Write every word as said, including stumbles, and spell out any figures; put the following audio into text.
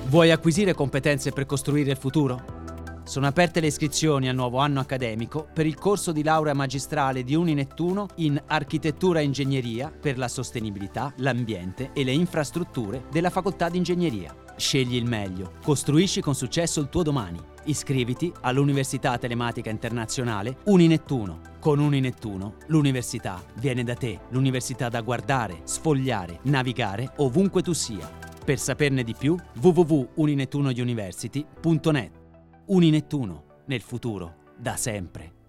Vuoi acquisire competenze per costruire il futuro? Sono aperte le iscrizioni al nuovo anno accademico per il corso di laurea magistrale di Uninettuno in Architettura e Ingegneria per la sostenibilità, l'ambiente e le infrastrutture della Facoltà di Ingegneria. Scegli il meglio, costruisci con successo il tuo domani. Iscriviti all'Università Telematica Internazionale Uninettuno. Con Uninettuno l'università viene da te, l'università da guardare, sfogliare, navigare ovunque tu sia. Per saperne di più, w w w punto uninettuno university punto net. Uninettuno, nel futuro, da sempre.